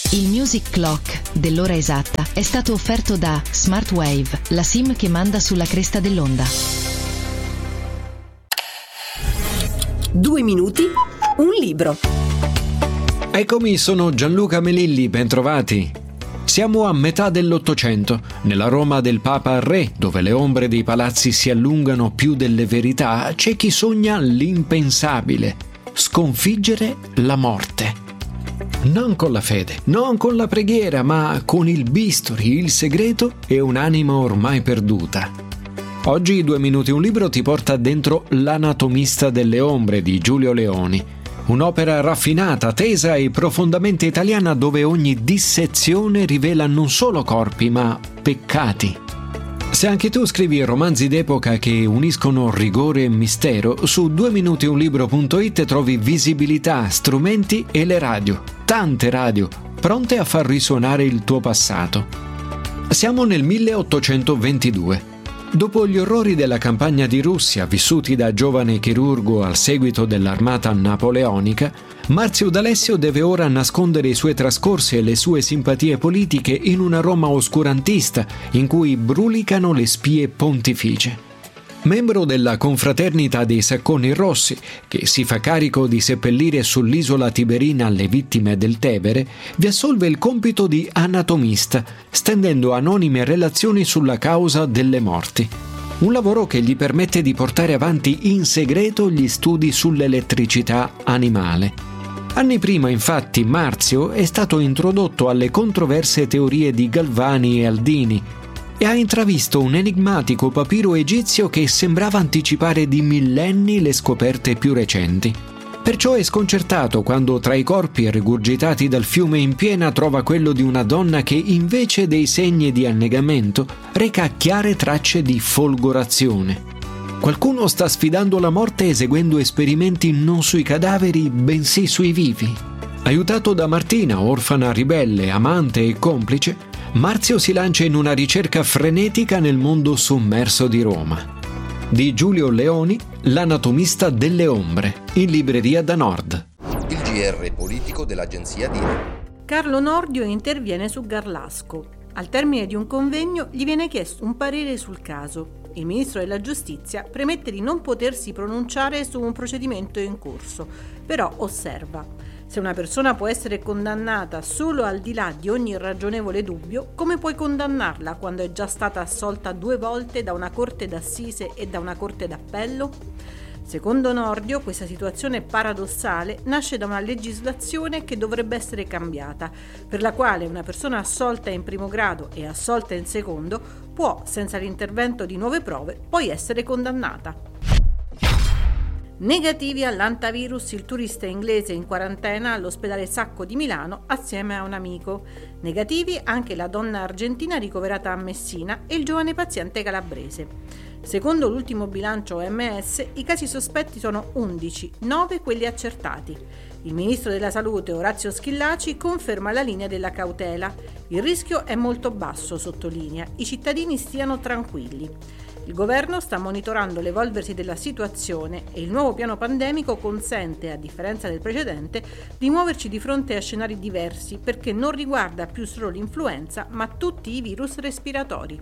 Il Music Clock dell'ora esatta è stato offerto da Smartwave, la SIM che manda sulla cresta dell'onda. 2 minuti, un libro. Eccomi, sono Gianluca Melilli, bentrovati. Siamo a metà dell'Ottocento, nella Roma del Papa Re, dove le ombre dei palazzi si allungano più delle verità, c'è chi sogna l'impensabile: sconfiggere la morte. Non con la fede, non con la preghiera, ma con il bisturi, il segreto e un'anima ormai perduta. Oggi 2 minuti un libro ti porta dentro L'anatomista delle ombre di Giulio Leoni, un'opera raffinata, tesa e profondamente italiana dove ogni dissezione rivela non solo corpi ma peccati. Se anche tu scrivi romanzi d'epoca che uniscono rigore e mistero, su 2minutiunlibro.it trovi visibilità, strumenti e le radio, tante radio, pronte a far risuonare il tuo passato. Siamo nel 1822. Dopo gli orrori della campagna di Russia, vissuti da giovane chirurgo al seguito dell'armata napoleonica, Marzio D'Alessio deve ora nascondere i suoi trascorsi e le sue simpatie politiche in una Roma oscurantista in cui brulicano le spie pontificie. Membro della confraternita dei Sacconi Rossi, che si fa carico di seppellire sull'isola tiberina le vittime del Tevere, vi assolve il compito di anatomista, stendendo anonime relazioni sulla causa delle morti. Un lavoro che gli permette di portare avanti in segreto gli studi sull'elettricità animale. Anni prima, infatti, Marzio è stato introdotto alle controverse teorie di Galvani e Aldini e ha intravisto un enigmatico papiro egizio che sembrava anticipare di millenni le scoperte più recenti. Perciò è sconcertato quando tra i corpi rigurgitati dal fiume in piena trova quello di una donna che invece dei segni di annegamento reca chiare tracce di folgorazione. Qualcuno sta sfidando la morte eseguendo esperimenti non sui cadaveri, bensì sui vivi. Aiutato da Martina, orfana ribelle, amante e complice, Marzio si lancia in una ricerca frenetica nel mondo sommerso di Roma. Di Giulio Leoni, L'anatomista delle ombre, in libreria da Nord. Il GR politico dell'agenzia DIRA. Carlo Nordio interviene su Garlasco. Al termine di un convegno gli viene chiesto un parere sul caso. Il ministro della Giustizia premette di non potersi pronunciare su un procedimento in corso, però osserva: se una persona può essere condannata solo al di là di ogni ragionevole dubbio, come puoi condannarla quando è già stata assolta 2 volte da una corte d'assise e da una corte d'appello? Secondo Nordio, questa situazione paradossale nasce da una legislazione che dovrebbe essere cambiata, per la quale una persona assolta in primo grado e assolta in secondo può, senza l'intervento di nuove prove, poi essere condannata. Negativi all'antivirus il turista inglese in quarantena all'ospedale Sacco di Milano assieme a un amico. Negativi anche la donna argentina ricoverata a Messina e il giovane paziente calabrese. Secondo l'ultimo bilancio OMS, i casi sospetti sono 11, 9 quelli accertati. Il ministro della Salute Orazio Schillaci conferma la linea della cautela. Il rischio è molto basso, sottolinea. I cittadini stiano tranquilli. Il governo sta monitorando l'evolversi della situazione e il nuovo piano pandemico consente, a differenza del precedente, di muoverci di fronte a scenari diversi perché non riguarda più solo l'influenza ma tutti i virus respiratori.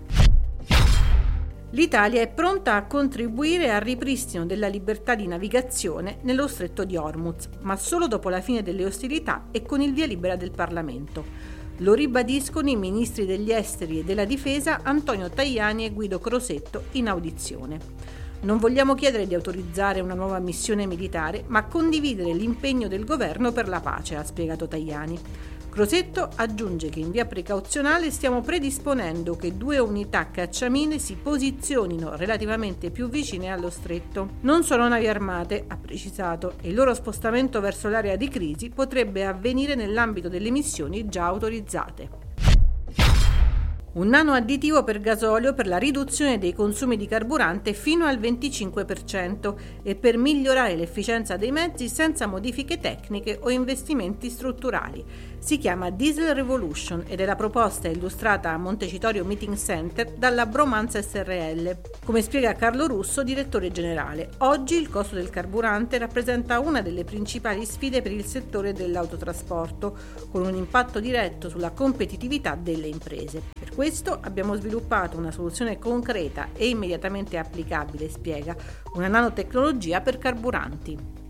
L'Italia è pronta a contribuire al ripristino della libertà di navigazione nello stretto di Hormuz, ma solo dopo la fine delle ostilità e con il via libera del Parlamento. Lo ribadiscono i ministri degli esteri e della difesa Antonio Tajani e Guido Crosetto in audizione. Non vogliamo chiedere di autorizzare una nuova missione militare, ma condividere l'impegno del governo per la pace, ha spiegato Tajani. Crosetto aggiunge che in via precauzionale stiamo predisponendo che 2 unità cacciamine si posizionino relativamente più vicine allo stretto. Non sono navi armate, ha precisato, e il loro spostamento verso l'area di crisi potrebbe avvenire nell'ambito delle missioni già autorizzate. Un nanoadditivo per gasolio per la riduzione dei consumi di carburante fino al 25% e per migliorare l'efficienza dei mezzi senza modifiche tecniche o investimenti strutturali. Si chiama Diesel Revolution ed è la proposta illustrata a Montecitorio Meeting Center dalla Bromanza SRL. Come spiega Carlo Russo, direttore generale, oggi il costo del carburante rappresenta una delle principali sfide per il settore dell'autotrasporto, con un impatto diretto sulla competitività delle imprese. Per questo abbiamo sviluppato una soluzione concreta e immediatamente applicabile, spiega, una nanotecnologia per carburanti.